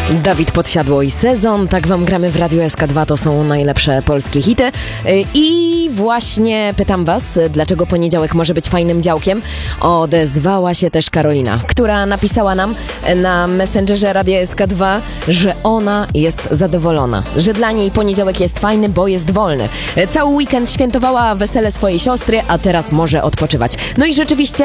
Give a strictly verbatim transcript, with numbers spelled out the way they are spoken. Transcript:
Dawid Podsiadło i Sezon, tak wam gramy w Radiu S K dwa, to są najlepsze polskie hity. I właśnie pytam was, dlaczego poniedziałek może być fajnym działkiem? Odezwała się też Karolina, która napisała nam na Messengerze Radia S K dwa, że ona jest zadowolona, że dla niej poniedziałek jest fajny, bo jest wolny. Cały weekend świętowała wesele swojej siostry, a teraz może odpoczywać. No i rzeczywiście